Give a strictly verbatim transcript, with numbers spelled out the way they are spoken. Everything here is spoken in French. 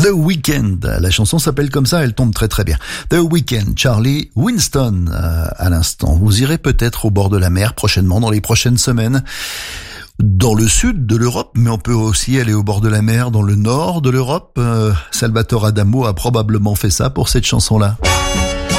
The Weeknd, la chanson s'appelle comme ça, elle tombe très très bien. The Weeknd, Charlie Winston euh, à l'instant. Vous irez peut-être au bord de la mer prochainement, dans les prochaines semaines, dans le sud de l'Europe, mais on peut aussi aller au bord de la mer dans le nord de l'Europe. Euh, Salvatore Adamo a probablement fait ça pour cette chanson-là.